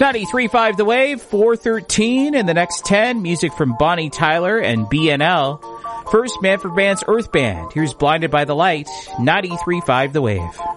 93.5 The Wave, 413 in the next 10. Music from Bonnie Tyler and BNL. First, Manfred Mann's Earth Band. Here's Blinded by the Light, 93.5 The Wave.